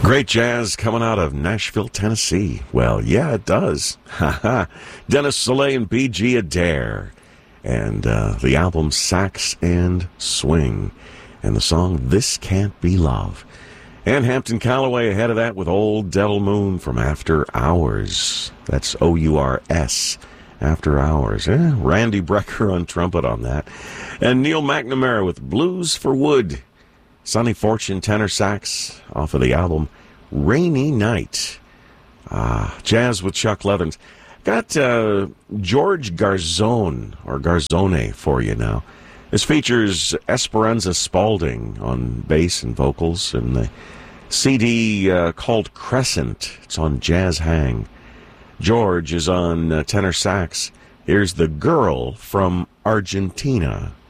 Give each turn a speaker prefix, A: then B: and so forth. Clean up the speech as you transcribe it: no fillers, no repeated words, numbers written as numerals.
A: Great jazz coming out of Nashville, Tennessee. Well, yeah, it does. Dennis Soleil and B.G. Adair. And the album Sax and Swing. And the song This Can't Be Love. And Hampton Calloway ahead of that with Old Devil Moon from After Hours. That's O-U-R-S. After Hours. Randy Brecker on trumpet on that. And Neil McNamara with Blues for Wood. Sonny Fortune tenor sax off of the album Rainy Night. Jazz with Chuck Leathers. Got George Garzone, or Garzone for you now. This features Esperanza Spalding on bass and vocals, and the CD called Crescent. It's on Jazz Hang. George is on tenor sax. Here's The Girl from Argentina.